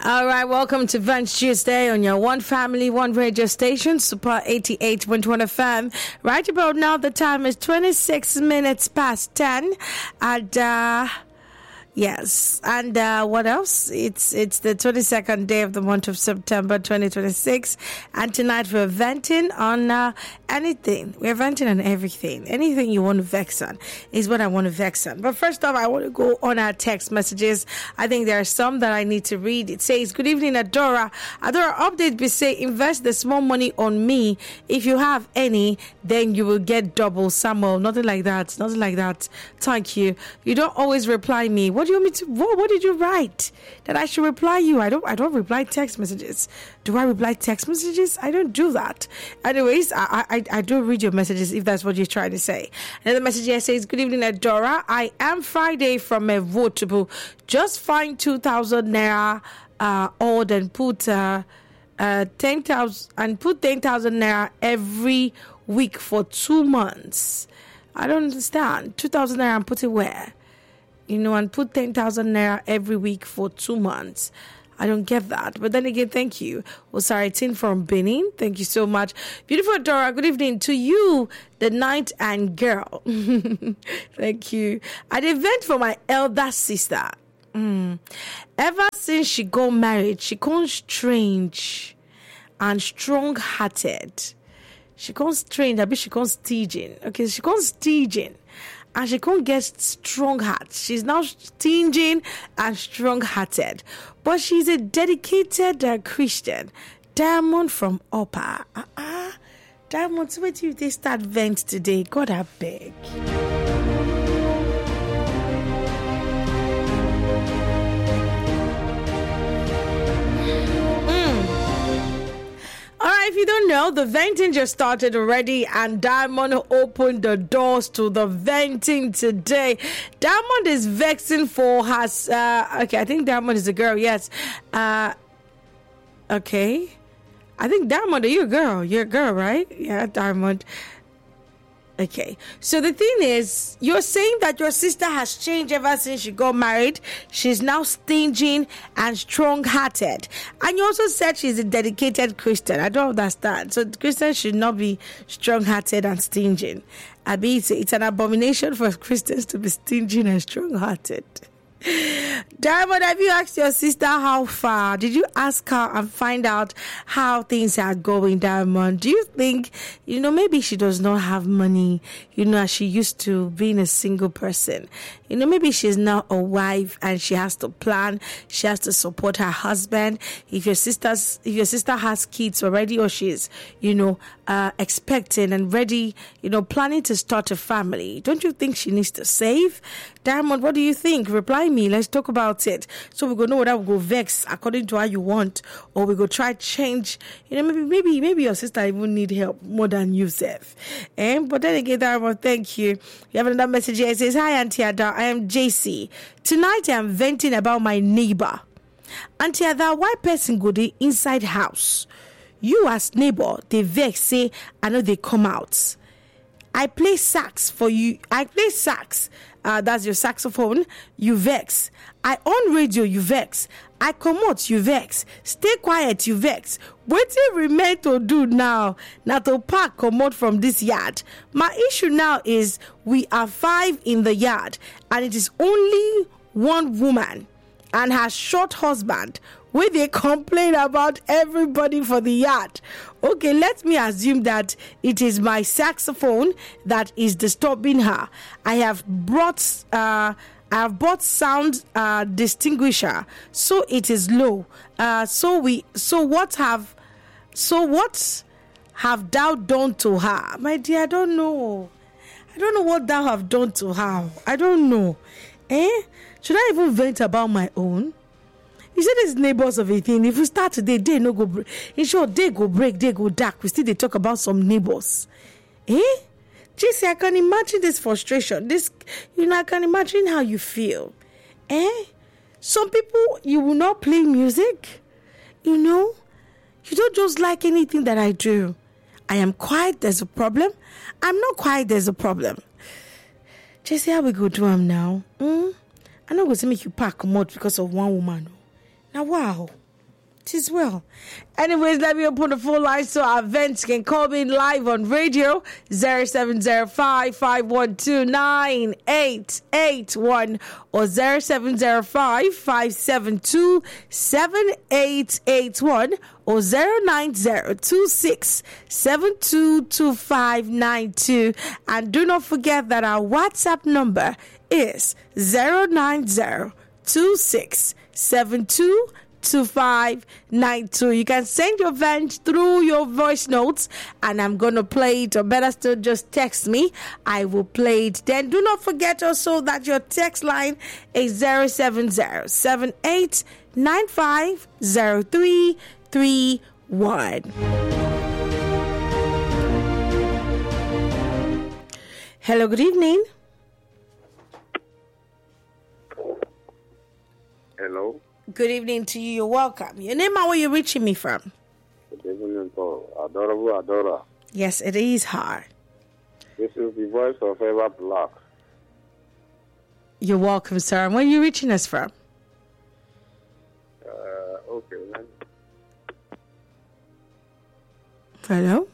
All right, welcome to Vance Tuesday on your One Family, One Radio station, Super 88.1 FM. Right about now, the time is 26 minutes past 10. And, yes, and what else? It's the 22nd day of the month of September 2026, and tonight we're venting on anything. We're venting on everything. Anything you want to vex on is what I want to vex on. But first off, I want to go on our text messages. I think there are some that I need to read. It says, "Good evening, Adora. Adora, update be say, invest the small money on me. If you have any, then you will get double." Samuel, nothing like that. Nothing like that. Thank you. You don't always reply me. What do you want me to? What did you write that I should reply you? I don't reply text messages. Do I reply text messages? I don't do that. Anyways, I do read your messages if that's what you're trying to say. Another message here says, "Good evening, Adora. I am Friday from a votable. Just find 2,000 naira odd and put 10,000 and put 10,000 naira every week for 2 months." I don't understand. 2,000 naira and put it where? And put 10,000 naira every week for 2 months. I don't get that. But then again, thank you. Osaritin from Benin. Thank you so much. Beautiful Dora, good evening to you, the night and girl. Thank you. An event for my elder sister. Ever since she got married, she gone strange and strong-hearted. She gone strange. I bet she gone staging. Okay, she gone staging. And she can't get strong heart. She's now stinging and strong-hearted. But she's a dedicated Christian. Diamond from Upper. Diamond, so wait till they start vent today. God, I beg. All right, if you don't know, the venting just started already, and Diamond opened the doors to the venting today. Diamond is vexing for her. Okay, I think Diamond is a girl. Yes. Okay. I think Diamond, are you a girl? You're a girl, right? Yeah, Diamond. Okay, so the thing is, you're saying that your sister has changed ever since she got married. She's now stingy and strong-hearted. And you also said she's a dedicated Christian. I don't understand. So Christians should not be strong-hearted and stingy. I mean, it's an abomination for Christians to be stingy and strong-hearted. Diamond, have you asked your sister how far? Did you ask her and find out how things are going, Diamond? Do you think, maybe she does not have money, as she used to being a single person? Maybe she's now a wife and she has to plan, she has to support her husband. If your sister has kids already, or she's, expecting and ready, planning to start a family, don't you think she needs to save? Diamond, what do you think? Reply me. Let's talk about it. So we go know whether we go vex according to how you want, or we go try change. Maybe your sister even need help more than you, Seth. But then again, Diamond, thank you. You have another message here. It says, "Hi, Auntie Ada. I am JC. Tonight I am venting about my neighbor. Auntie Ada, why person go the inside house? You as neighbor, they vex say I know they come out. I play sax for you. I play sax. That's your saxophone. You vex. I on radio. You vex. I come out. You vex. Stay quiet. You vex. What do you remain to do now? Now to pack come out from this yard. My issue now is we are 5 in the yard, and it is only one woman and her short husband where they complain about everybody for the yard. Okay, let me assume that it is my saxophone that is disturbing her. I have bought sound distinguisher, so it is low. So what have thou done to her? My dear, I don't know. I don't know what thou have done to her. I don't know. Should I even vent about my own? You said it's neighbors of a thing. If we start today, they no go break. In short, they go break, they go dark. We still they talk about some neighbors. JC, I can imagine this frustration. I can imagine how you feel. Some people, you will not play music. You don't just like anything that I do. I am quiet, there's a problem. I'm not quiet, there's a problem. JC, how we go do now? I'm not going to make you pack come out because of one woman. Now, wow. Tis well. Anyways, let me open the phone line so our events can call me live on radio 0705-512-9881 or 0705-572-7881 or 09026722592. And do not forget that our WhatsApp number is 09026722592. You can send your vent through your voice notes and I'm going to play it, or better still, just text me. I will play it. Then do not forget also that your text line is 070-7895-0331. Hello, good evening. Hello. Good evening to you. You're welcome. Your name and where you're reaching me from? Good evening, Adorable Adora. Yes, it is hard. This is the voice of Eva Black. You're welcome, sir. And where are you reaching us from? Okay, then. Hello?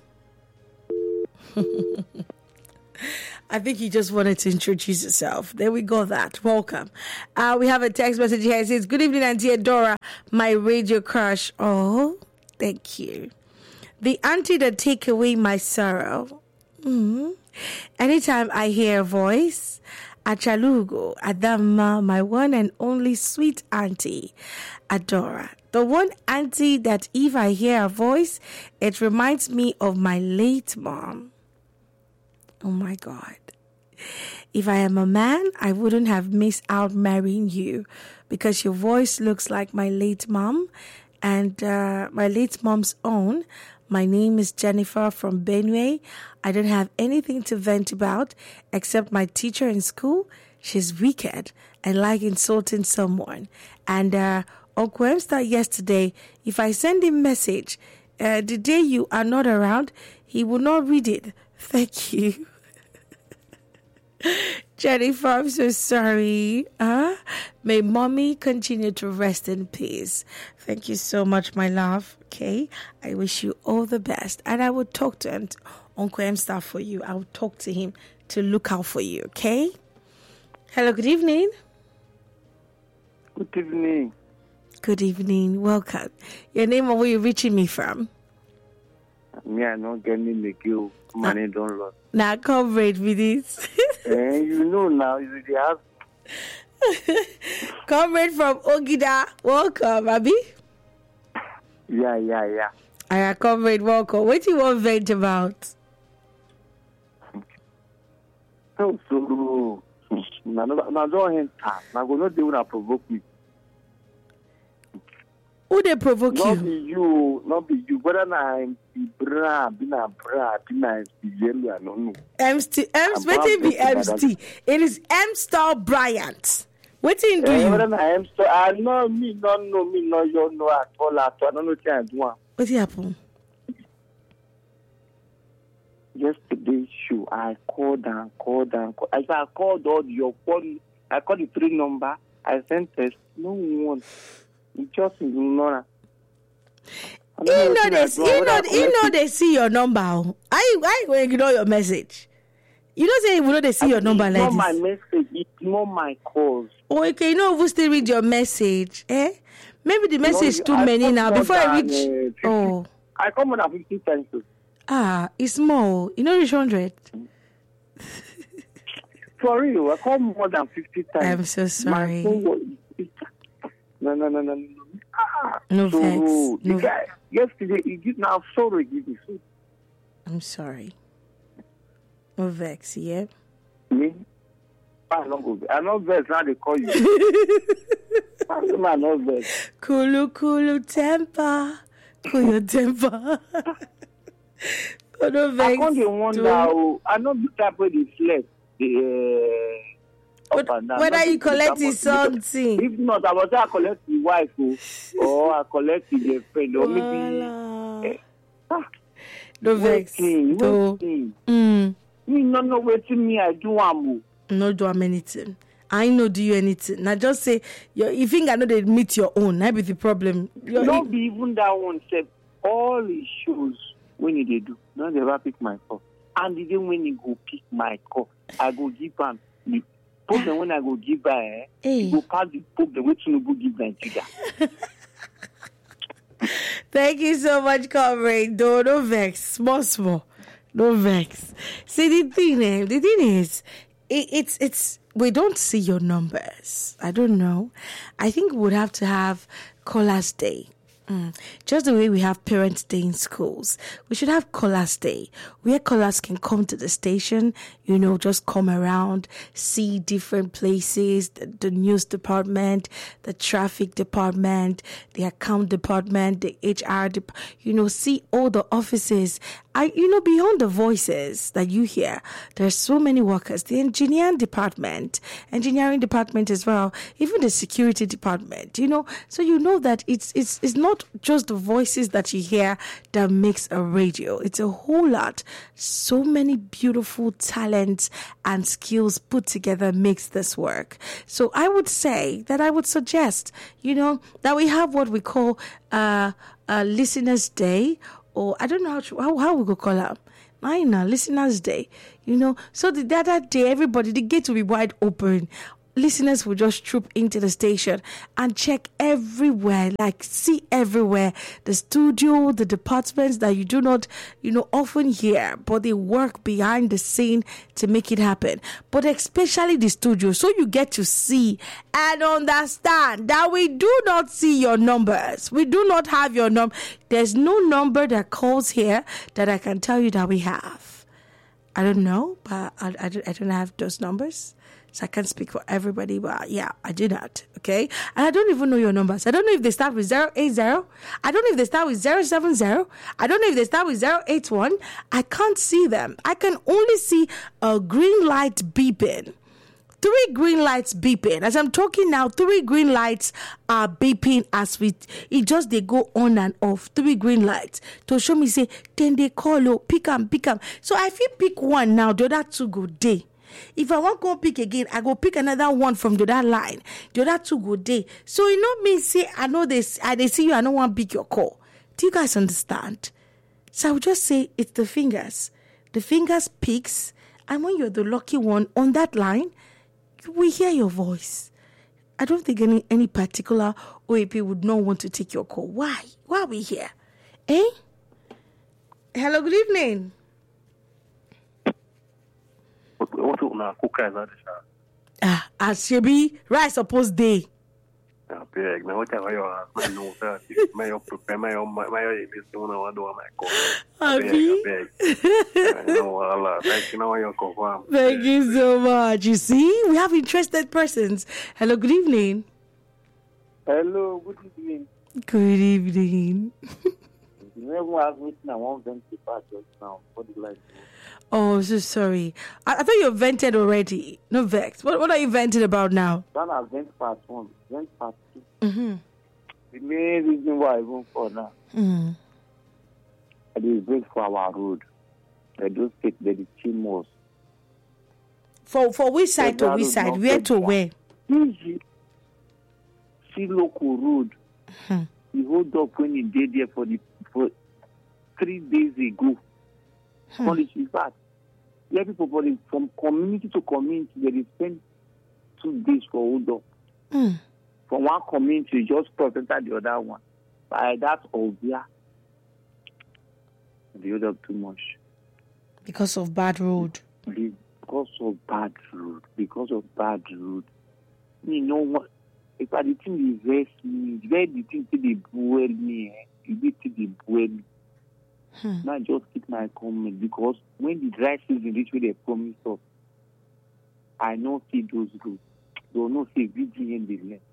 I think you just wanted to introduce yourself. There we go, that. Welcome. We have a text message here. It says, good evening, Auntie Adora, my radio crush. Oh, thank you. The auntie that take away my sorrow. Anytime I hear a voice, Achalugo, Adama, my one and only sweet auntie, Adora. The one auntie that if I hear a voice, it reminds me of my late mom. Oh my God. If I am a man, I wouldn't have missed out marrying you because your voice looks like my late mom and my late mom's own. My name is Jennifer from Benue. I don't have anything to vent about except my teacher in school. She's wicked and like insulting someone. And Uncle Emster yesterday, if I send him a message, the day you are not around, he will not read it. Thank you. Jennifer, I'm so sorry. May mommy continue to rest in peace. Thank you so much, my love. Okay, I wish you all the best. And I will talk to Uncle Emster for you. I will talk to him to look out for you, okay? Hello, good evening. Good evening. Good evening. Welcome. Your name and where you reaching me from? Me, I not getting the kill. Money don't lose. Now, comrade with this. You know now, you have. Comrade from Ogida. Welcome, Abby. Yeah. All right, comrade, welcome. What do you want to vent about? So, now don't enter. Now go not do not provoke me. Who they provoke Not you? Not be you. Whether I'm bra, bina, yellow, I don't know. What it be MST? It is M-Star Bryant. What do you do? Whether I'm still, I know me, no, you know at all. I don't know what I do. What happened? Yesterday's show, I called. As I called all your phone, I called the 3 number. I sent text. No one. It just ignore. You know they see your number. I will ignore your message. You don't say you know they see your number like this. It's not my message. It's not my calls. Oh, okay. You know who still read your message? Maybe the message too many now. Before I reach, I come more than 50 times. It's more. You know, reach 100. For real, I come more than 50 times. I'm so sorry. No. No vex. The guy, yesterday, he did now sorry. I'm sorry. No vex, yeah? Me? I'm not vex, now they call you. I'm not vex. Cool temper. Cool your temper. No vex. I can't wonder, I know the type where they slept. Whether you collecting something. If not, I was I collect the wife or I collect the friend or maybe. No vex. Me no know what me I do No do anything. I no do you anything. Now just say you think I know they meet your own. That be the problem. Not be even that one said all it shows when they do. No, they ever pick my call. And even when you go pick my call, I go give them the problem when I go give her, go pass the problem when Tinubu give Nigeria. Thank you so much, comrade. No vex. Small. No vex. See, the thing is, it's we don't see your numbers. I don't know. I think we would have to have Callers Day. Just the way we have Parents' Day in schools, we should have Callers Day, where callers can come to the station, just come around, see different places, the news department, the traffic department, the account department, the HR department, see all the offices. Beyond the voices that you hear, there's so many workers, the engineering department as well, even the security department, so that it's not just the voices that you hear that makes a radio. It's a whole lot. So many beautiful talents and skills put together makes this work. So I would suggest, that we have what we call Listeners' Day, or I don't know how we could call it. Listeners' Day, so the other day, everybody, the gate will be wide open. Listeners will just troop into the station and check everywhere, see everywhere, the studio, the departments that you do not, often hear, but they work behind the scene to make it happen. But especially the studio, so you get to see and understand that we do not see your numbers. We do not have your number. There's no number that calls here that I can tell you that we have. I don't know, but I don't have those numbers. So I can't speak for everybody, but yeah, I do not, okay? And I don't even know your numbers. I don't know if they start with 080. I don't know if they start with 070. I don't know if they start with 081. I can't see them. I can only see a green light beeping. 3 green lights beeping. As I'm talking now, 3 green lights are beeping as they go on and off. 3 green lights to show me, say, then they call, pick 'em. So if you pick one now, the other 2 go day. If I want to go pick again, I go pick another one from the other line. The other 2 go day. So me say, I know this, they see you, I don't want to pick your call. Do you guys understand? So I would just say it's the fingers. The fingers picks, and when you're the lucky one on that line, we hear your voice. I don't think any particular OAP would not want to take your call. Why? Why are we here? Hello, good evening. As Shebi, right, suppose day. Big, man, whatever you are, I know that. May you prepare my list on our door, my call. Thank you so much. You see, we have interested persons. Hello, good evening. Hello, good evening. Good evening. You never asked me I want them to pass just now. What do you like? Oh, so sorry. I thought you vented already. No vex. What are you venting about now? That is vent part 1. Vent part 2. The main reason why I went for now. It is great for our road. I don't think that the team was. For which side to which side? Where to where? Easy. See local road. He hold up when he did there for 3 days ago. In fact, yeah, people from community to community, they spend 2 days for hold up. From one community, just protect the other one. By that obvious, they hold up too much. Because of bad road. Because of bad road. You know what? If I didn't invest me, where the thing they boil me, they boil me. Now just keep my comment, because when the dry season reach where they promise us, I know see those roads. They will not say VGN the land.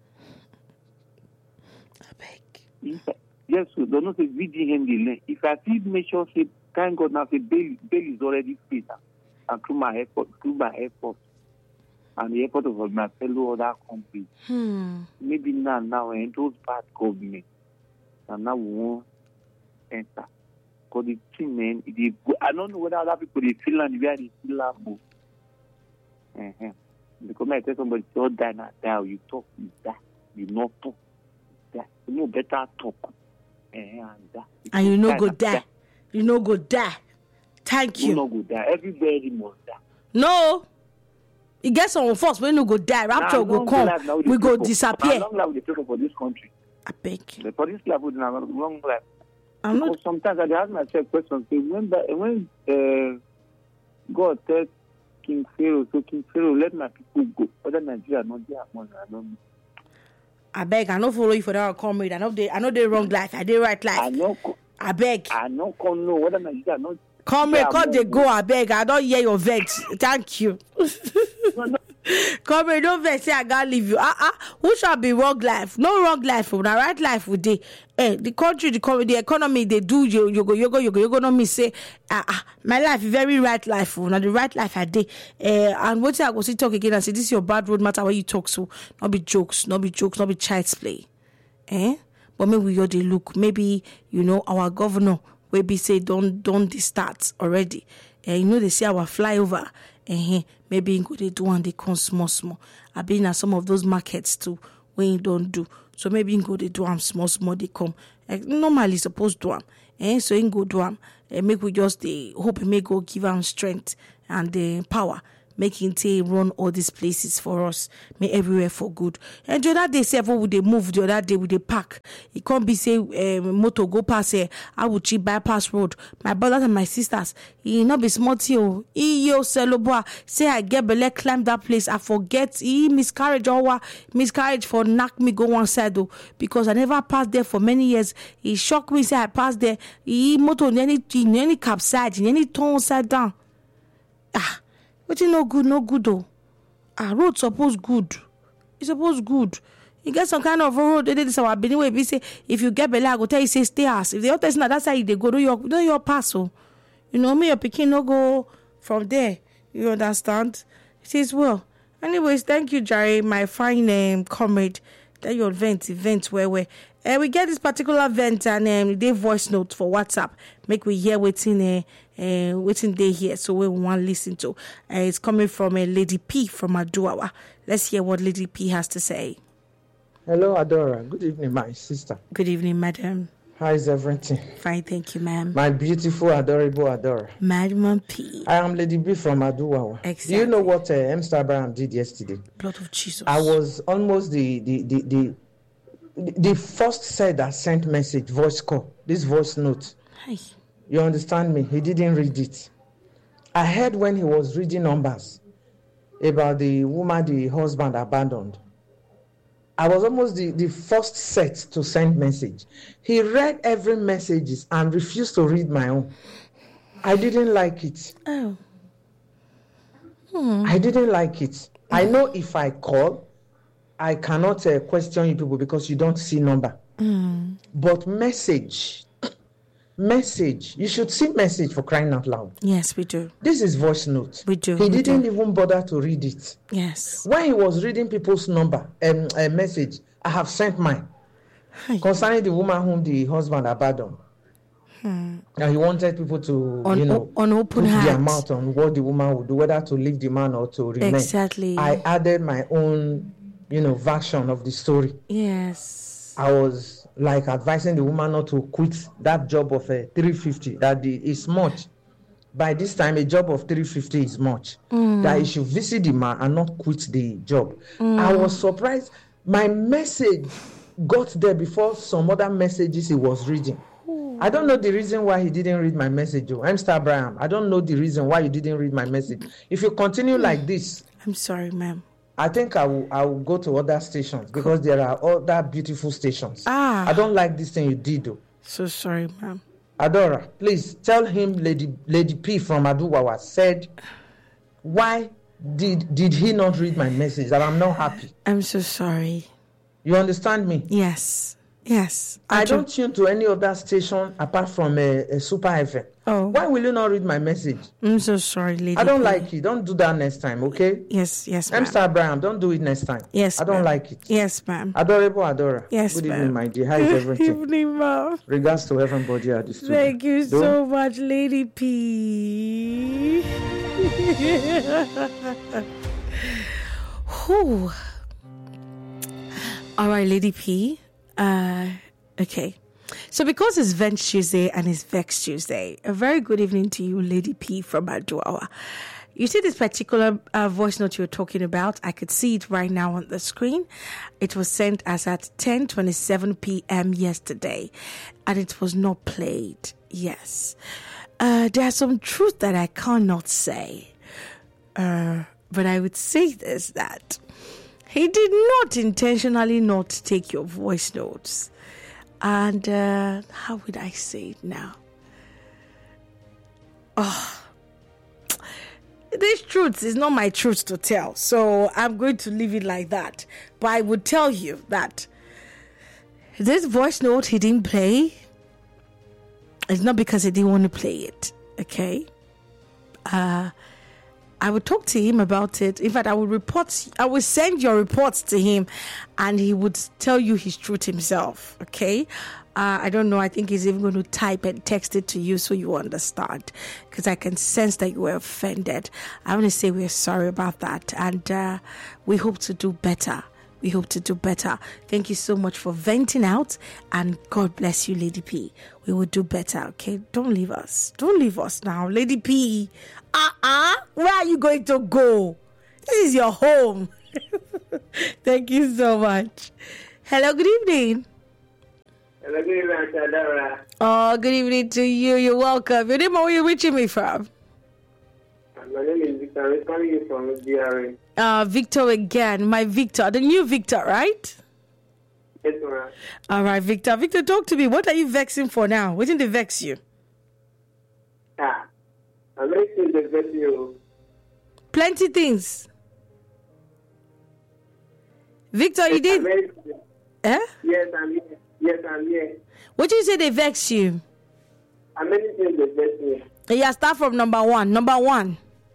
I beg. Yes, so they will not say VGN the land. If I see make sure say, thank God now say bail is already free and through my airport, and the airport of my fellow other countries. Maybe now and those bad government, and now we won't enter. Because the thing, man, I don't know whether other people they feel and where they feel that. Because I tell somebody, don't die now, die. You talk, you die. You not talk, die. You know better talk. And you no go die. You no go die. Thank you. You no go die. Everybody must die. No. It gets on first when you go die. Rapture go come. We go disappear. Long life we take for this country. I beg. For this life we have long life. I'm not. Sometimes I ask myself questions. When God tells King Pharaoh, so King Pharaoh, let my people go. Other Nigeria not there. I beg. I don't follow you for that comrade. I know they wrong life. I did right life. I beg. I know whether Nigeria not. Comrade, call they go. I beg. I don't hear your vet. Thank you. Comrade, don't vex. Say I gotta leave you. Who shall be wrong life? No wrong life. Now right life would they? The country, the economy, they do you go. No me say my life very right life. Now the right life I did. And what I go see talk again and say this is your bad road matter where you talk so. Not be jokes, not be child's play. But maybe you they look. Maybe our governor. We be say don't they start already. They say our flyover. Maybe you go they do and they come small. I've been at some of those markets too when you don't do. So maybe you go they do them small they come. Normally supposed to them. So you go do them. Make we just hope may go give them strength and power. Making run all these places for us, make everywhere for good. And the other day, several would they move. The other day, would they park? It can't be say motor go past I would cheap bypass road. My brothers and my sisters, he not be smart yo. He celoboa say I get belle climb that place. I forget he miscarriage for knock me go one side though because I never passed there for many years. He shocked me say I passed there. He motor in any capside in any turn side down. But no good though. Road suppose good. It's supposed good. You get some kind of road. They did this our beginning way. We say if you get belle, I go tell you say stay house. If the other person that's how they go do your pass. So me your picking no go from there. You understand? It says well. Anyways, thank you, Jerry, my fine comrade. That your event where we get this particular event and they voice note for WhatsApp. Make we hear waiting they here, so we want to listen to. It's coming from a Lady P from Aduawa. Let's hear what Lady P has to say. Hello, Adora. Good evening, my sister. Good evening, madam. How is everything? Fine, thank you, ma'am. My beautiful, adorable Adora. Madam P. I am Lady B from Aduawa. Exactly. Do you know what Mr. Abraham did yesterday? Blood of Jesus. I was almost the first set that sent message, voice call, this voice note. Hi. You understand me? He didn't read it. I heard when he was reading numbers about the woman the husband abandoned. I was almost the first set to send message. He read every message and refused to read my own. I didn't like it. Oh. I didn't like it. I know if I call, I cannot question you people because you don't see number. But message, you should see message for crying out loud. Yes, we do. This is voice note. We do. He didn't even bother to read it. Yes. When he was reading people's number and message, I have sent mine. Hi. Concerning the woman whom the husband abandoned. Now he wanted people to, on open put heart. their mouth on what the woman would do, whether to leave the man or to remain. Exactly. I added my own, version of the story. Yes. I was like advising the woman not to quit that job of 350. That is much. By this time, a job of 350 is much. That he should visit the man and not quit the job. I was surprised. My message got there before some other messages he was reading. I don't know the reason why he didn't read my message. Mr. Abraham, I don't know the reason why you didn't read my message. If you continue like this, I'm sorry, ma'am. I think I will go to other stations because there are other beautiful stations. I don't like this thing you did, though. So sorry, ma'am. Adora, please tell him Lady P from Aduwawa said, why did he not read my message? That I'm not happy. I'm so sorry. You understand me? Yes. I don't tune to any other station apart from a Super FM. Oh. Why will you not read my message? I'm so sorry, Lady I don't P. like it. Don't do that next time, okay? Yes, ma'am. Mr. Abraham, don't do it next time. Yes, I don't ma'am. like it. Yes, ma'am. Adorable Adora. Yes, Good ma'am. evening, my dear. How is everything? Good evening, ma'am. Regards to everybody at the studio. Thank you so much, Lady P. Whew. All right, Lady P. Okay. So because it's Vent Tuesday and it's Vex Tuesday, a very good evening to you, Lady P from Aduawa. You see this particular voice note you're talking about? I could see it right now on the screen. It was sent as at 10:27 p.m. yesterday, and it was not played. Yes. There are some truths that I cannot say. But I would say this, that he did not intentionally not take your voice notes. And how would I say it now? This truth is not my truth to tell, so I'm going to leave it like that. But I would tell you that this voice note he didn't play, it's not because he didn't want to play it, okay? I would talk to him about it. In fact, I would send your reports to him, and he would tell you his truth himself, okay? I don't know. I think he's even going to type and text it to you so you understand, because I can sense that you were offended. I want to say we're sorry about that, and we hope to do better. We hope to do better. Thank you so much for venting out, and God bless you, Lady P. We will do better, okay? Don't leave us. Don't leave us now, Lady P. Where are you going to go? This is your home. Thank you so much. Hello, good evening. Hello, good evening, Sadara. Oh, good evening to you. You're welcome. Your name, where are you reaching me from? My name is Victor. I'm calling you from DRA. Victor again. My Victor. The new Victor, right? Yes, ma'am. All right, Victor. Victor, talk to me. What are you vexing for now? What did they vex you? I'm very soon to vex you. Plenty things. Victor, you did? Eh? Yes, I'm here. Yes, I'm here. What did you say they vex you? I'm very soon to vex me. Yeah, start from number one. Number one.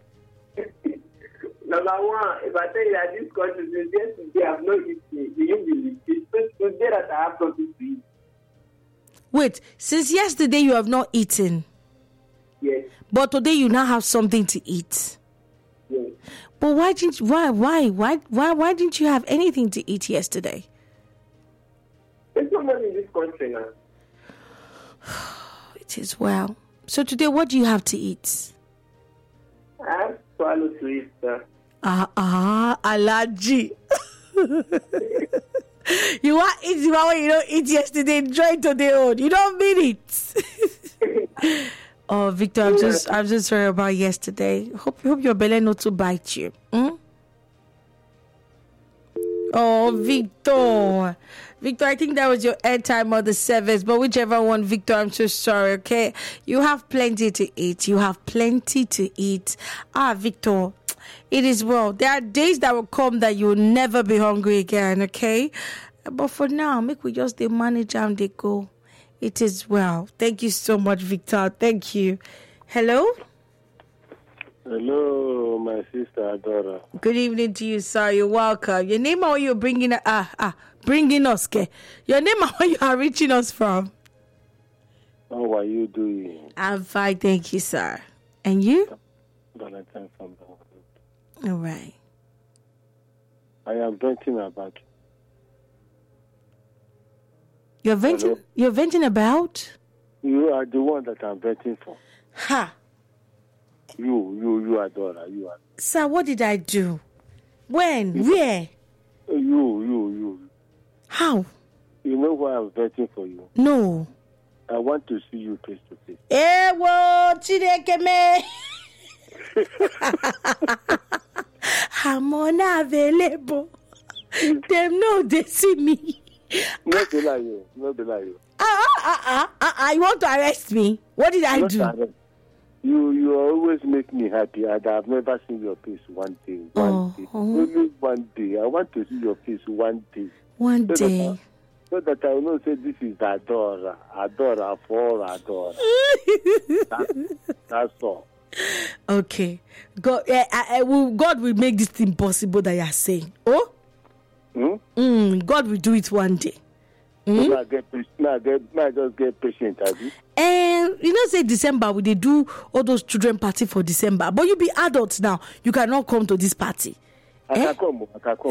Number one, if I tell you that this country since yesterday I have not eaten, do you believe? It's today that I have something to eat. Wait, since yesterday you have not eaten? Yes. But today you now have something to eat? Yes. But why didn't you have anything to eat yesterday? There's no money in this country now. It is well. So today what do you have to eat? I have swallow to eat, sir. Allergy. You want to eat what you don't eat yesterday, enjoy today own. You don't mean it. Oh, Victor, I'm just sorry about yesterday. Hope your belly not to bite you. Oh, Victor. Victor, I think that was your airtime or the service, but whichever one, Victor, I'm so sorry, okay? You have plenty to eat. You have plenty to eat. Victor, it is well. There are days that will come that you will never be hungry again, okay? But for now, make we just they manage and they go. It is well. Thank you so much, Victor. Thank you. Hello? Hello, my sister Adora. Good evening to you, sir. You're welcome. Your name or you're bringing bringing us, okay? Your name or where you are reaching us from? How are you doing? I'm fine, thank you, sir. And you? Valentine from the All right. I am venting about. You're venting. Hello? You're venting about? You are the one that I'm venting for. Ha. You Adora. You are. Sir, what did I do? When? Where? You. How? You know why I'm venting for you? No. I want to see you face to face. Ewo, Chidekeme. I'm unavailable. Them know they see me. No be lie you. You want to arrest me? What did I do? Arrest. You always make me happy, and I've never seen your face one day. Only one day. I want to see your face one day. One day. So that I will not say this is Adora for Adora. That's all. Okay. God, God will make this thing possible that you are saying. Oh? God will do it one day. I just get patient, have you? And you know, say December, they do all those children party for December. But you be adults now. You cannot come to this party. I can come. I can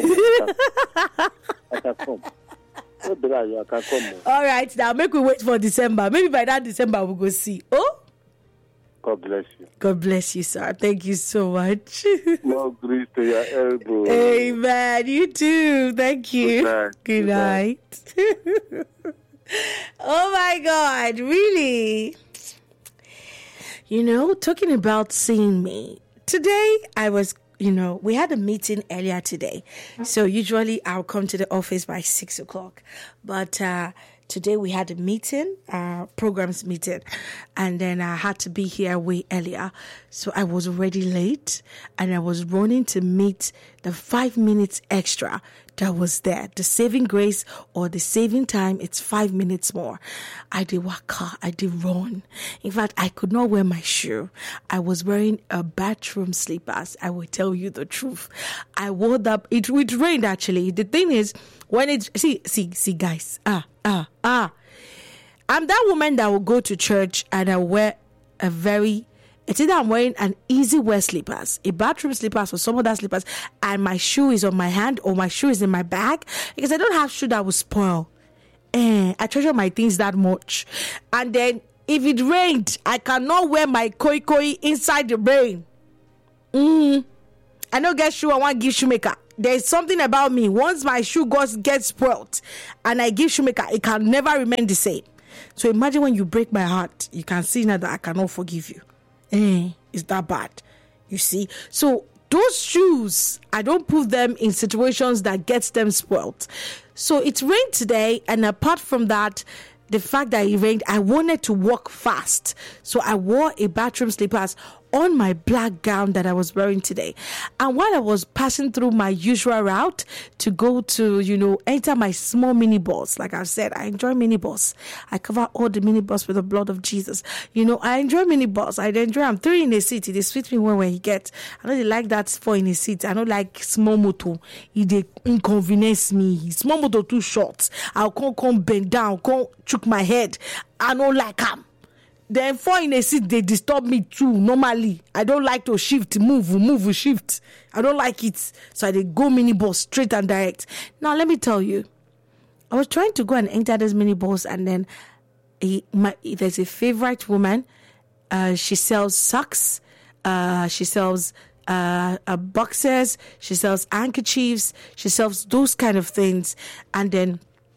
come. No bother, I can come. All right, now make we wait for December. Maybe by that December we'll go see. Oh? God bless you. God bless you, sir. Thank you so much. More grace to your elbow. Amen. You too. Thank you. Good night. Oh my God. Really? You know, talking about seeing me. Today, I was, we had a meeting earlier today. So usually I'll come to the office by 6 o'clock. But today we had a meeting, programs meeting, and then I had to be here way earlier. So I was already late, and I was running to meet the 5 minutes extra that was there. The saving grace or the saving time, it's 5 minutes more. I did waka, I did run. In fact, I could not wear my shoe. I was wearing a bathroom slippers. I will tell you the truth. I wore that, it rained actually. The thing is, when it, see guys, I'm that woman that will go to church and I wear it's either I'm wearing an easy wear slippers, a bathroom slippers or some other slippers, and my shoe is on my hand or my shoe is in my bag because I don't have shoe that will spoil. I treasure my things that much. And then if it rained, I cannot wear my koi inside the rain. I don't get shoe, I want to give shoemaker. There's something about me. Once my shoe gets spoiled and I give shoemaker, it can never remain the same. So imagine when you break my heart, you can see now that I cannot forgive you. It's that bad. You see? So those shoes, I don't put them in situations that gets them spoiled. So it rained today, and apart from that, the fact that it rained, I wanted to walk fast. So I wore a bathroom slippers on my black gown that I was wearing today. And while I was passing through my usual route to go to, enter my small minibus, like I've said, I enjoy minibus. I cover all the minibus with the blood of Jesus. I enjoy minibus. I'm 3 in a seat. They sweet me when he gets. I don't like that 4 in a seat. I don't like small motor. It inconvenience me. Small motor too short. I can't come bend down, can't choke my head. I don't like them. Then 4 in a seat, they disturb me too. Normally, I don't like to move, shift. I don't like it. So I go minibus straight and direct. Now, let me tell you, I was trying to go and enter this minibus, and then there's a favorite woman. She sells socks. She sells boxers. She sells handkerchiefs. She sells those kind of things. And then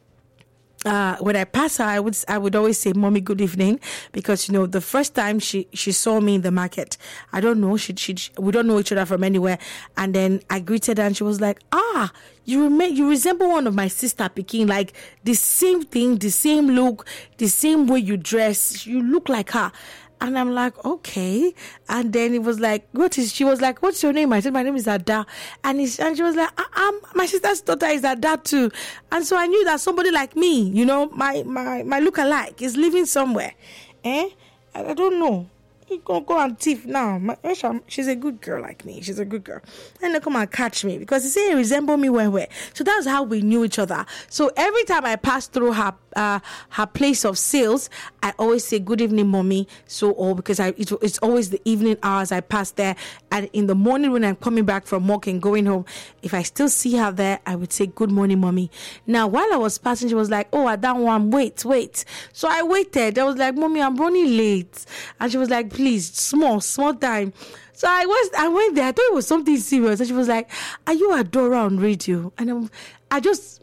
when I pass her, I would always say, "Mommy, good evening," because the first time she saw me in the market, I don't know, we don't know each other from anywhere, and then I greeted her and she was like, you resemble one of my sister Peking, like the same thing, the same look, the same way you dress, you look like her. And I'm like, okay. And then it was like, she was like, what's your name? I said, my name is Ada. And she was like, my sister's daughter is Ada too. And so I knew that somebody like me, my look-alike is living somewhere. I don't know. You gonna go and thief now. She's a good girl like me. She's a good girl. And they come and catch me because they say he resemble me where. So that's how we knew each other. So every time I pass through her place of sales, I always say, "Good evening, mommy." Because it's always the evening hours I pass there, and in the morning when I'm coming back from work and going home, if I still see her there, I would say, "Good morning, mommy." Now while I was passing, she was like, "Oh, I don't want wait." So I waited. I was like, "Mommy, I'm running late," and she was like, "Please, small time." So I went there. I thought it was something serious. And she was like, "Are you Adora on radio?" And I just,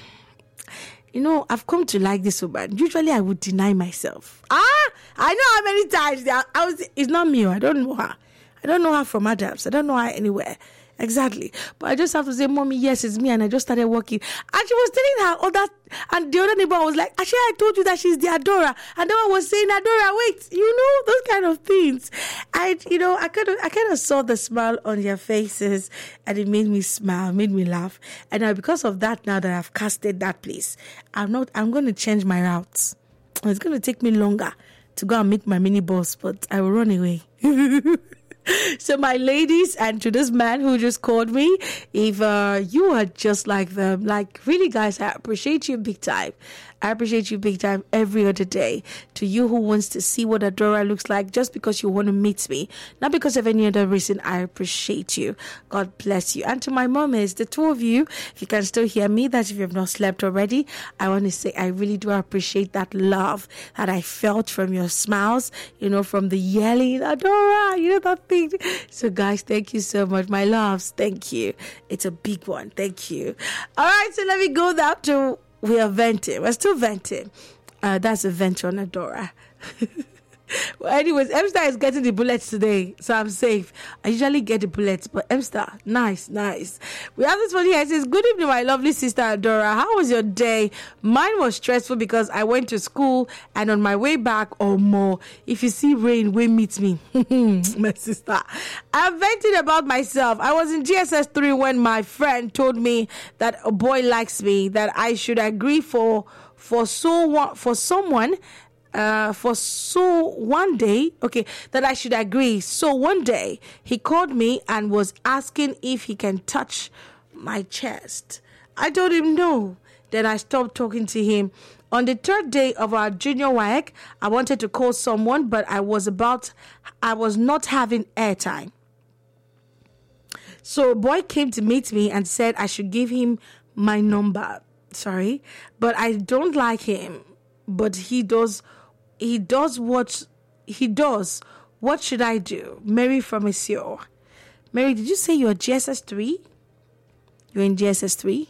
I've come to like this woman. Usually I would deny myself. I know how many times it's not me. I don't know her. I don't know her from Adams. I don't know her anywhere. Exactly. But I just have to say, "Mommy, yes, it's me." And I just started walking. And she was telling her and the other neighbor was like, "Actually, I told you that she's the Adora." And the one was saying, "Adora, wait," those kind of things. I kind of saw the smile on their faces, and it made me smile, made me laugh. And now because of that, now that I've casted that place, I'm going to change my routes. It's going to take me longer to go and meet my minibus, but I will run away. So my ladies, and to this man who just called me, if you are just like them, like really guys, I appreciate you big time. I appreciate you big time every other day. To you who wants to see what Adora looks like just because you want to meet me, not because of any other reason, I appreciate you. God bless you. And to my mom is the two of you, if you can still hear me, that if you have not slept already, I want to say I really do appreciate that love that I felt from your smiles, from the yelling, Adora, that thing. So guys, thank you so much. My loves, thank you. It's a big one. Thank you. All right, so let me go now to, we are venting. We're still venting. That's a vent on Adora. Well, anyways, M-Star is getting the bullets today, so I'm safe. I usually get the bullets, but M-Star, nice. We have this one here. It says, good evening, my lovely sister Adora. How was your day? Mine was stressful because I went to school, and on my way back, or more, if you see rain, will meet me. My sister. I'm venting about myself. I was in GSS 3 when my friend told me that a boy likes me, that I should agree for someone. One day, that I should agree. So one day he called me and was asking if he can touch my chest. I told him no. Then I stopped talking to him. On the third day of our junior WAEC, I wanted to call someone, but I was not having airtime. So a boy came to meet me and said I should give him my number. Sorry, but I don't like him. But he does what he does. What should I do? Mary from Monsieur. Mary, did you say you're GSS 3? You're in GSS 3?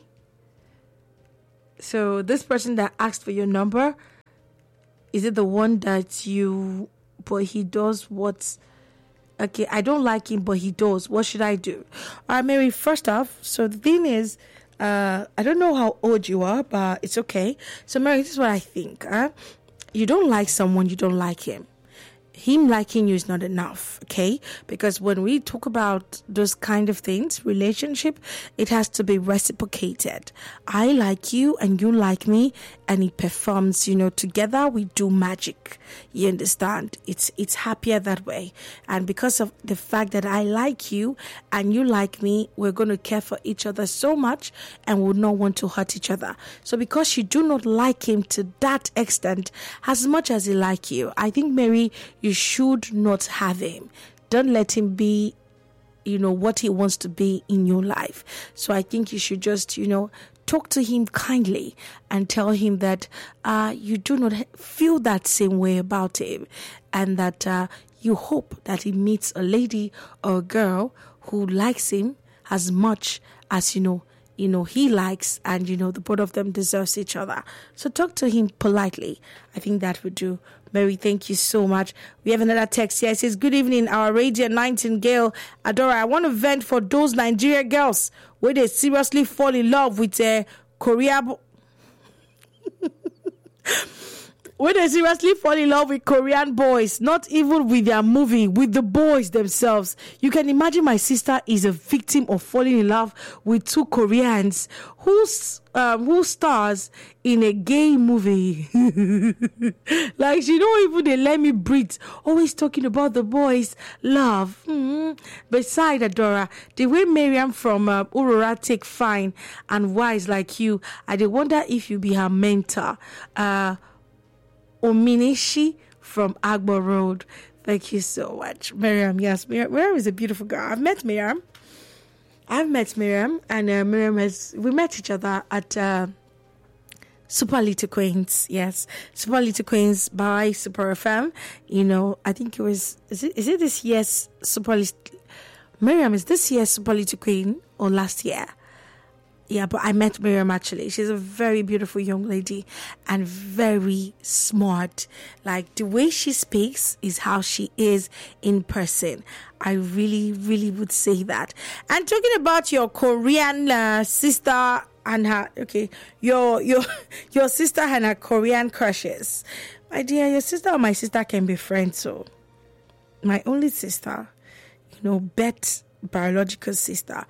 So this person that asked for your number, is it the one that but he does what? Okay, I don't like him, but he does. What should I do? All right, Mary, first off, so the thing is, I don't know how old you are, but it's okay. So Mary, this is what I think. You don't like someone, you don't like him. Him liking you is not enough, okay? Because when we talk about those kind of things, relationship, it has to be reciprocated. I like you and you like me, and it performs, together we do magic. You understand? It's happier that way. And because of the fact that I like you and you like me, we're going to care for each other so much and would not want to hurt each other. So because you do not like him to that extent, as much as he like you, I think, Mary, you should not have him. Don't let him be, what he wants to be in your life. So I think you should just, talk to him kindly and tell him that you do not feel that same way about him, and that you hope that he meets a lady or a girl who likes him as much as, he likes, and, the both of them deserves each other. So talk to him politely. I think that would do. Mary, thank you so much. We have another text here. It says, good evening, our radiant nightingale. Adora, I want to vent for those Nigeria girls where they seriously fall in love with Korea. When they seriously fall in love with Korean boys, not even with their movie, with the boys themselves. You can imagine my sister is a victim of falling in love with two Koreans who stars in a gay movie. Like, she don't even they let me breathe. Always talking about the boys' love. Beside Adora, the way Miriam from Aurora take fine and wise like you, I dey wonder if you be her mentor. Ominishi from Agbo Road. Thank you so much. Miriam, yes. Miriam is a beautiful girl. I've met Miriam, and Miriam we met each other at Super Little Queens. Yes, Super Little Queens by Super FM. I think it was, is it this year's Super Little? Miriam, is this year's Super Little Queen or last year? Yeah, but I met Miriam actually. She's a very beautiful young lady and very smart. Like, the way she speaks is how she is in person. I really, really would say that. And talking about your Korean sister and her, your sister and her Korean crushes. My dear, your sister or my sister can be friends. So, my only sister, Beth's biological sister.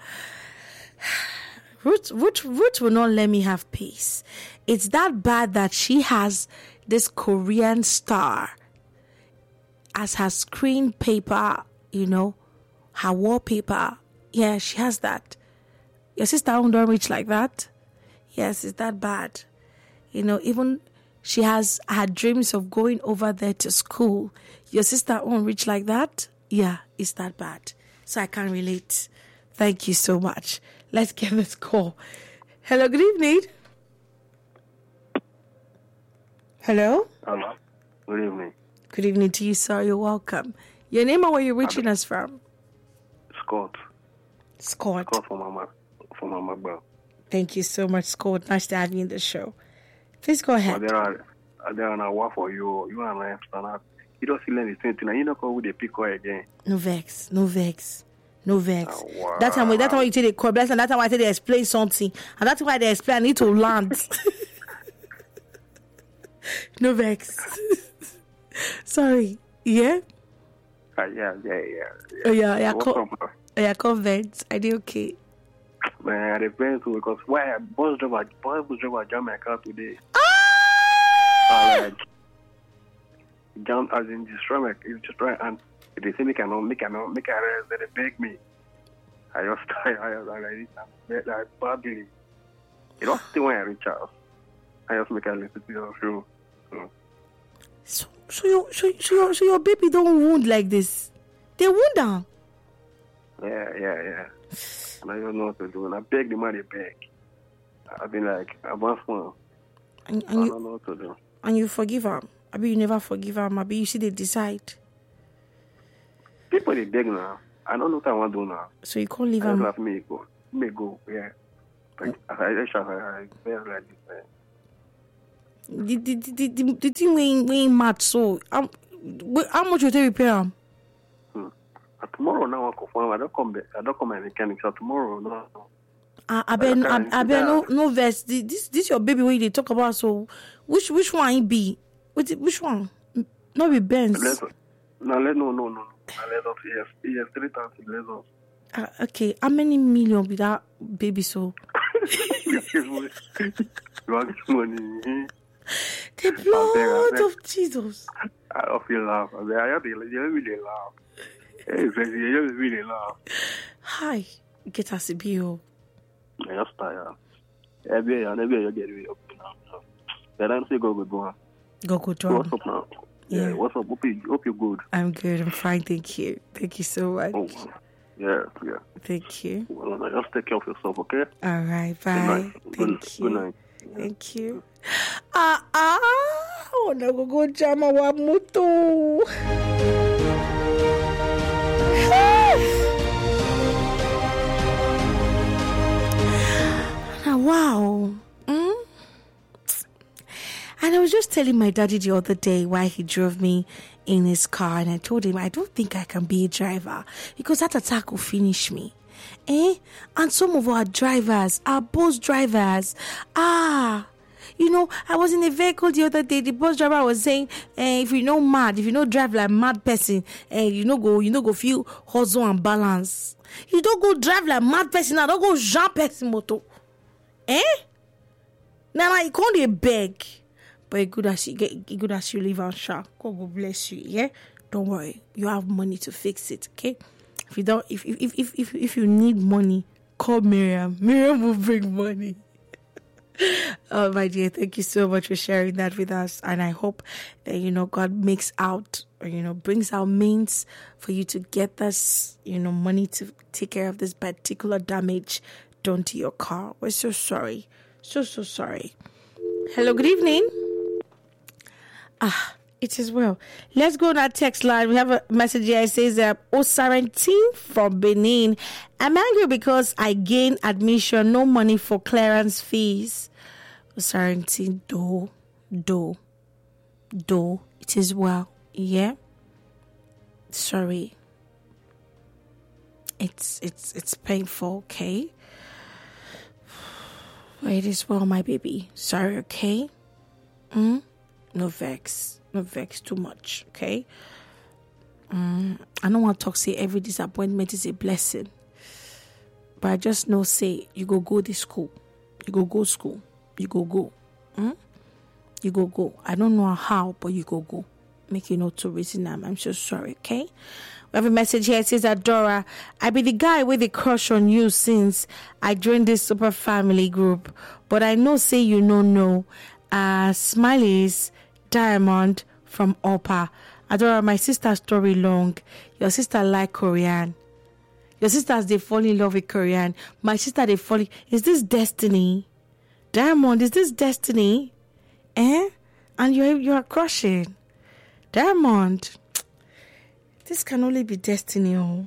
Ruth will not let me have peace. It's that bad that she has this Korean star as her screen paper, her wallpaper. Yeah, she has that. Your sister don't reach like that. Yes, it's that bad. Even she has had dreams of going over there to school. Your sister won't reach like that? Yeah, it's that bad. So I can't relate. Thank you so much. Let's get this call. Hello, good evening. Hello? Hello. Good evening. Good evening to you, sir. You're welcome. Your name and where you're reaching us from? Scott. Scott. Scott from Mama Bell. Thank you so much, Scott. Nice to have you in the show. Please go ahead. There are a war for you. You and I stand up. You don't see the same thing. You don't go with the pick again. No vex. No vex. No vex. Oh, wow. That's how you take the call. That's how I say they explain something. And that's why they explain I need to land. No vex. Sorry. Yeah? Yeah. Oh, yeah. Convent. I did okay. Man, I depend too because why bus driver jam my car today. Jam as in destroy my and they say make a arrest, they beg me. I just I badly. You don't see when I reach out. I just make a little bit of you. So your baby don't wound like this. They wound down. Yeah. And I don't know what to do. And I beg the man, they beg. I've been like, I want one. And I don't know what to do. And you forgive her. Maybe you never forgive her. Maybe you see they decide. People they beg now. I don't know what I want to do now. So you can't leave her. I just me go. Yeah. Like, I very like this. The thing we ain't mad. So how much you take repair them? Tomorrow now I confirm. I don't come my mechanic. So tomorrow no. I bet no verse. This your baby when they talk about. So which one it be? Which one? Not be Benz. No. Let us. Yes, 3,000. Let us. Okay. How many million be that baby? So you want money? The blood of Jesus. I don't feel laugh. I really laugh. You really laugh. Hi, get us a bill. I just tired. Every year you get it up now. Then I say go. Go. What's up now? Yeah. What's up? Hope you're good. I'm good. I'm fine. Thank you. Thank you so much. Oh, yeah. Thank you. Well, just take care of yourself, okay? All right. Bye. Thank you. Good night. Thank you. Oh, no, go jama wa moto. Wow. And I was just telling my daddy the other day why he drove me in his car, and I told him I don't think I can be a driver because that attack will finish me. And some of our drivers are bus drivers. You know, I was in a vehicle the other day. The bus driver was saying, if you know drive like mad person, you know go feel hustle and balance. You don't go drive like mad person. Now don't go jump person moto. Now you can't beg. But good as you live on shark. God will bless you. Yeah, don't worry. You have money to fix it. Okay. If you need money, call Miriam. Miriam will bring money. Oh, my dear, thank you so much for sharing that with us. And I hope that, God makes out, or, brings out means for you to get this, money to take care of this particular damage done to your car. We're so sorry. So sorry. Hello, good evening. It is well. Let's go on our text line. We have a message here. It says, Osarentine from Benin. I'm angry because I gained admission, no money for clearance fees. Osarentine, do. It is well. Yeah. Sorry. It's painful, okay? It is well, my baby. Sorry, okay? No vex too much, okay? I don't want to talk, say every disappointment is a blessing. But I just know, say, you go to school. You go school. You go. You go. I don't know how, but you go. Make you know to reason I'm so sorry, okay? We have a message here. It says, Adora, I be the guy with a crush on you since I joined this super family group. But I know, say you don't know. Smileys Diamond from Opa. Adora, my sister's story long. Your sister like Korean. Your sisters, they fall in love with Korean. My sister, they fall. Is this destiny? Diamond, is this destiny? And you're crushing. Diamond, this can only be destiny. Oh,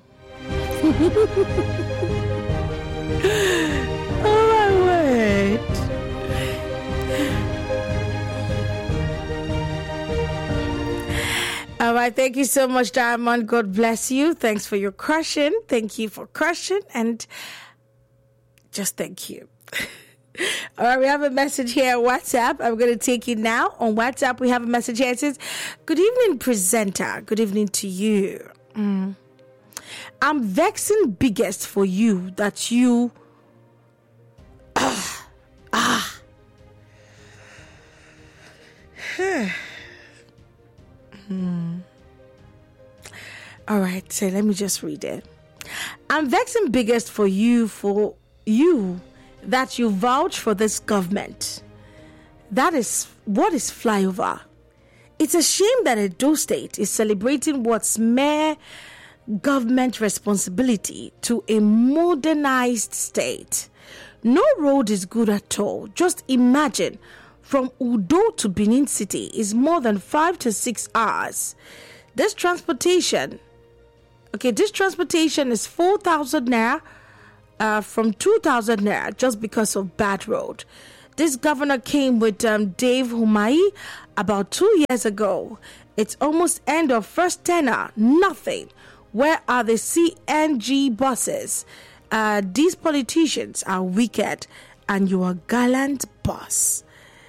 my word. All right, thank you so much, Diamond. God bless you. Thanks for your crushing. Thank you for crushing, and just thank you. All right, we have a message here on WhatsApp. I'm going to take it now. On WhatsApp, we have a message here. It says, good evening, presenter. Good evening to you. I'm vexing biggest for you that you... All right, so let me just read it. I'm vexing biggest for you that you vouch for this government. That is what is flyover. It's a shame that Edo State is celebrating what's mere government responsibility to a modernized state. No road is good at all. Just imagine, from Udo to Benin City is more than 5 to 6 hours. This transportation is 4,000 naira from 2,000 naira just because of bad road. This governor came with Dave Humai about 2 years ago. It's almost end of first tenure. Nothing. Where are the CNG buses? These politicians are wicked, and you are gallant boss.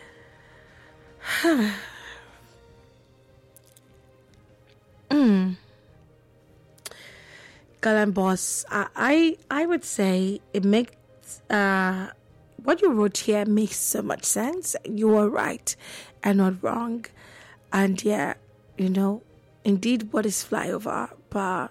Gallant boss. I would say it makes what you wrote here makes so much sense. You are right and not wrong. And yeah, indeed, what is flyover? But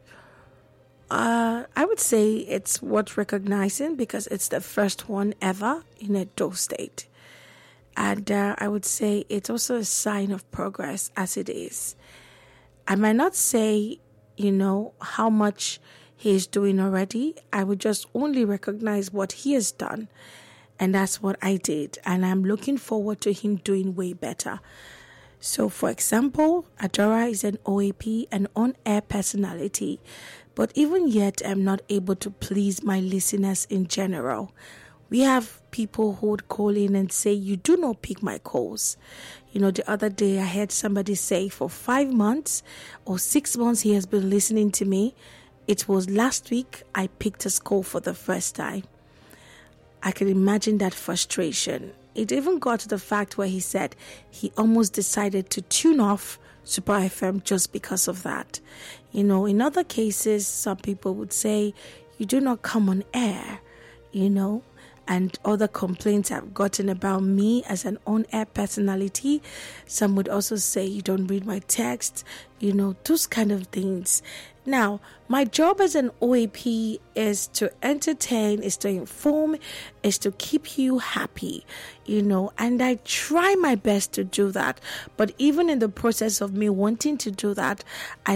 I would say it's worth recognizing because it's the first one ever in Edo State. And I would say it's also a sign of progress as it is. I might not say, how much he is doing already. I would just only recognize what he has done. And that's what I did. And I'm looking forward to him doing way better. So, for example, Adora is an OAP, an on-air personality. But even yet, I'm not able to please my listeners in general. We have people who would call in and say, you do not pick my calls. The other day I heard somebody say for 5 months or 6 months he has been listening to me. It was last week I picked his call for the first time. I can imagine that frustration. It even got to the fact where he said he almost decided to tune off Super FM just because of that. In other cases, some people would say, you do not come on air, and other complaints I've gotten about me as an on-air personality. Some would also say you don't read my text, those kind of things. Now, my job as an OAP is to entertain, is to inform, is to keep you happy, and I try my best to do that. But even in the process of me wanting to do that, I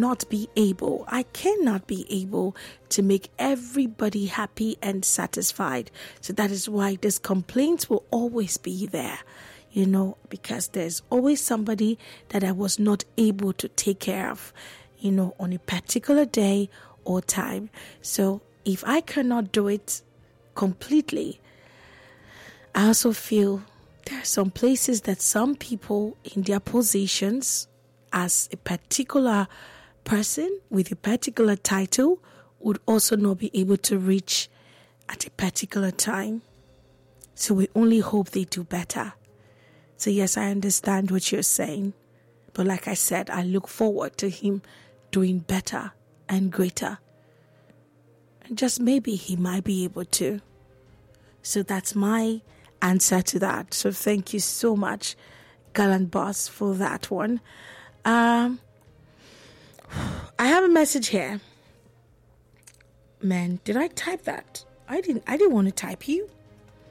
cannot be able to make everybody happy and satisfied. So that is why these complaints will always be there. Because there's always somebody that I was not able to take care of, on a particular day or time. So if I cannot do it completely, I also feel there are some places that some people in their positions as a particular person with a particular title would also not be able to reach at a particular time. So we only hope they do better. So yes, I understand what you're saying. But like I said, I look forward to him doing better and greater. And just maybe he might be able to. So that's my answer to that. So thank you so much, Gallant Boss, for that one. I have a message here. Man, did I type that? I didn't want to type you.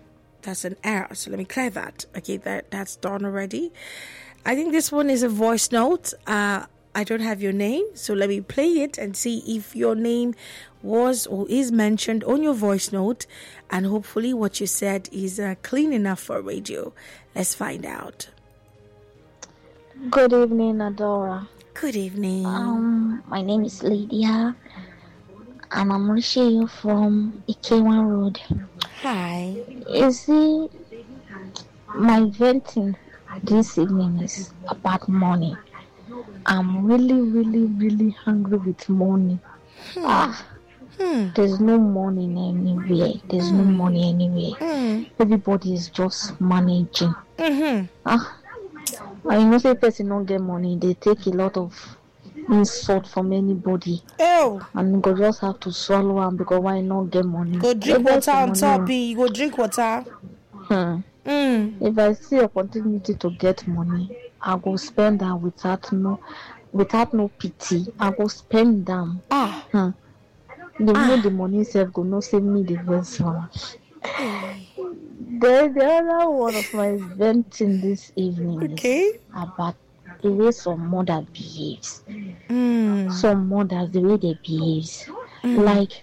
That's an error. So let me clear that. Okay, that's done already. I think this one is a voice note. I don't have your name, so let me play it and see if your name was or is mentioned on your voice note, and hopefully what you said is clean enough for radio. Let's find out. Good evening, Adora. Good evening. My name is Lydia, and I'm reaching you from Ikewan Road. Hi. You see, my venting this evening is about money. I'm really, really, really hungry with money. There's no money anywhere. There's no money anywhere. Everybody is just managing. And you know, say person don't get money, they take a lot of insult from anybody. And you go just have to swallow them because why not get money? Go drink water on top. You go drink water. If I see a opportunity to get money, I go spend that without no pity. I go spend them. The money itself go not save me the best one. The other one of my venting this evening is about the way some mother behaves. Some mothers, the way they behave. Like,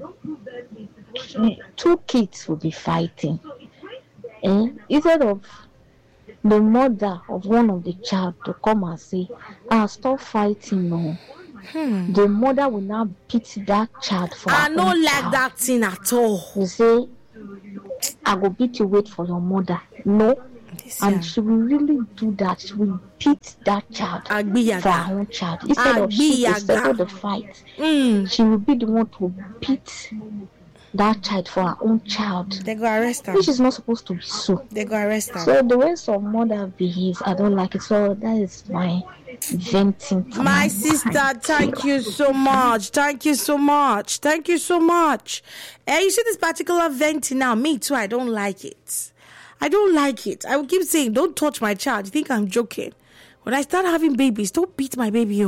two kids will be fighting. Instead of the mother of one of the child to come and say, stop fighting, no. The mother will now beat that child for I her don't own like child. that thing at all. You say, I go beat you, wait for your mother. No. And she will really do that. She will beat that child for her own child. Instead of she to settle the fight, she will be the one to beat that child for her own child. They go arrest her. Which is not supposed to be so. They go arrest her. So the way some mother behaves, I don't like it. So that is my venting. My sister, thank you so much. Thank you so much. Thank you so much. You see this particular venting now, me too, I don't like it. I don't like it. I will keep saying, don't touch my child. You think I'm joking? When I start having babies, don't beat my baby.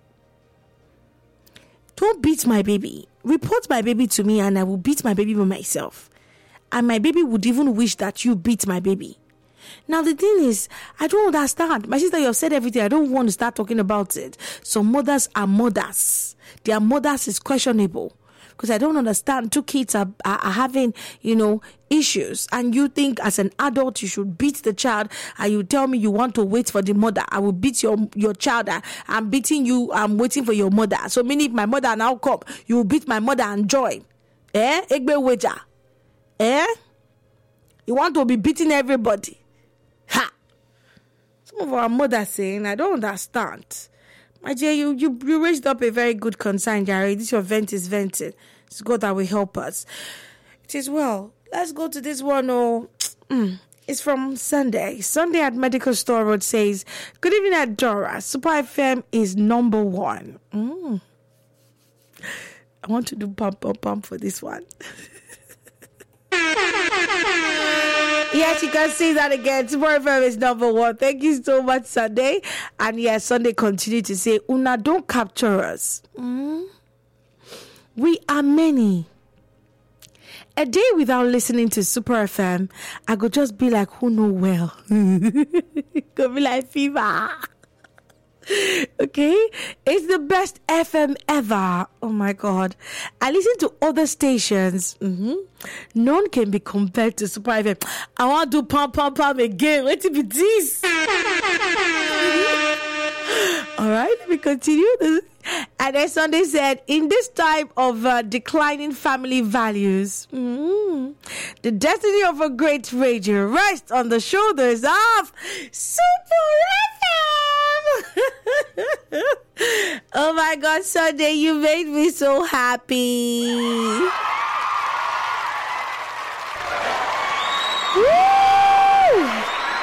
Don't beat my baby. Report my baby to me and I will beat my baby by myself. And my baby would even wish that you beat my baby. Now the thing is, I don't understand. My sister, you have said everything. I don't want to start talking about it. Some mothers are mothers. Their mothers is questionable. Because I don't understand. Two kids are having, issues. And you think as an adult you should beat the child. And you tell me you want to wait for the mother. I will beat your child. I'm beating you. I'm waiting for your mother. So meaning if my mother now come, you will beat my mother and join. Egbe weja. You want to be beating everybody. Ha! Some of our mothers saying, I don't understand. My dear, you raised up a very good concern, Gary. This your vent is venting. It's God that will help us. It is well. Let's go to this one. It's from Sunday. Sunday at Medical Store Road says, good evening, Adora. Super FM is number one. I want to do pump for this one. Yes, you can see that again. Super FM is number one. Thank you so much, Sunday. And yes, Sunday continue to say, Una, don't capture us. We are many. A day without listening to Super FM, I could just be like, who know well? Could be like fever. Okay, it's the best FM ever. Oh my God, I listen to other stations. None can be compared to Super FM. I want to do pump again. Wait till be this. All right, let me continue. And then Sunday said, in this time of declining family values, the destiny of a great radio rests on the shoulders of Super FM. Oh my God, Sunday, you made me so happy. Woo!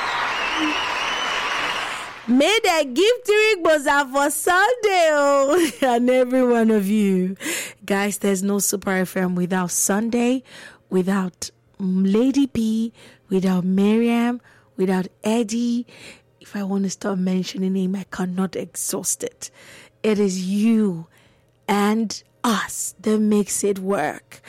May the gift was out for Sunday, and every one of you. Guys, there's no Super FM without Sunday, without Lady P, without Miriam, without Eddie. If I want to start mentioning him, I cannot exhaust it. It is you and us that makes it work.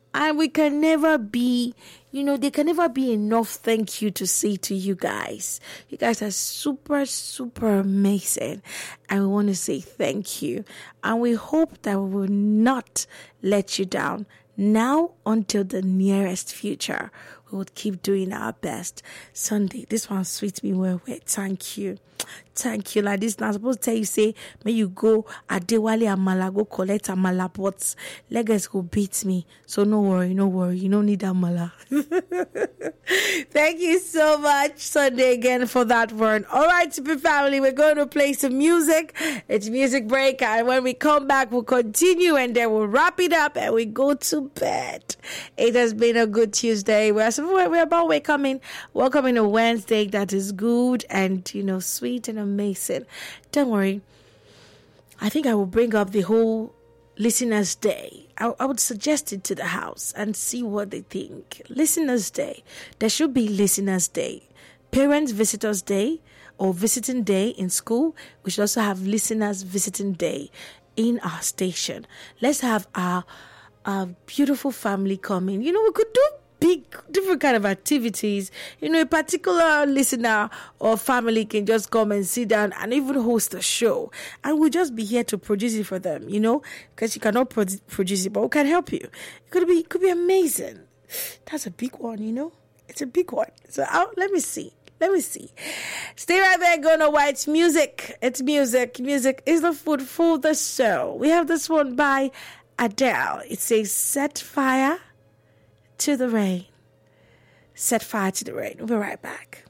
And we can never be, there can never be enough thank you to say to you guys. You guys are super, super amazing. And we want to say thank you. And we hope that we will not let you down now until the nearest future. We would keep doing our best. Sunday, this one sweet me well. Thank you. Thank you. Like this, now I'm supposed to tell you, say, may you go Adewale Amala, go collect Amala, but Lagos go beat me. So no worry. You don't need Amala. Thank you so much, Sunday, again for that word. All right, Super Family, we're going to play some music. It's music break, and when we come back, we'll continue, and then we'll wrap it up, and we go to bed. It has been a good Tuesday. We're about welcoming a Wednesday that is good and, sweet and amazing. Don't worry. I think I will bring up the whole Listeners' Day. I would suggest it to the house and see what they think. Listeners' Day. There should be Listeners' Day. Parents Visitors' Day or Visiting Day in school. We should also have Listeners' Visiting Day in our station. Let's have our beautiful family come in. We could do different kind of activities. A particular listener or family can just come and sit down and even host a show, and we'll just be here to produce it for them, because you cannot produce it, but we can help you. It could be amazing. That's a big one, it's a big one. So let me see. Stay right there, go to White's music. It's music. Music is the food for the soul. We have this one by Adele. It says, Set Fire to the Rain. Set fire to the rain. We'll be right back.